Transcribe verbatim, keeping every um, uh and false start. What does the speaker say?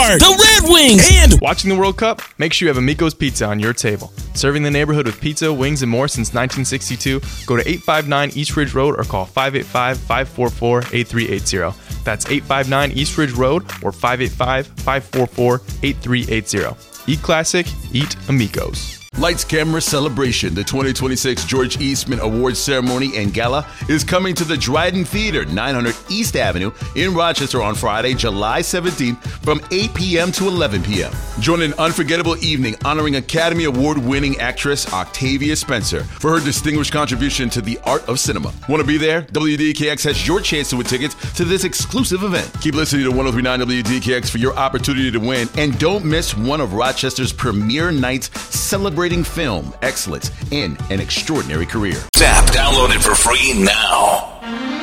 Walmart, the Red Wings, and watching the World Cup? Make sure you have Amico's Pizza on your table. Serving the neighborhood with pizza, wings, and more since nineteen sixty-two, go to eight five nine East Ridge Road or call five eight five, five four four, eight three eight zero. That's eight five nine East Ridge Road or five eight five, five four four, eight three eight zero. Eat classic, eat Amico's. Lights, Camera, Celebration, the twenty twenty-six George Eastman Awards Ceremony and Gala is coming to the Dryden Theater, nine hundred East Avenue in Rochester on Friday, July seventeenth from eight p.m. to eleven p.m. Join an unforgettable evening honoring Academy Award-winning actress Octavia Spencer for her distinguished contribution to the art of cinema. Want to be there? W D K X has your chance to win tickets to this exclusive event. Keep listening to one oh three point nine W D K X for your opportunity to win, and don't miss one of Rochester's premier nights celebrating film, excellence, and an extraordinary career. Zap, download it for free now.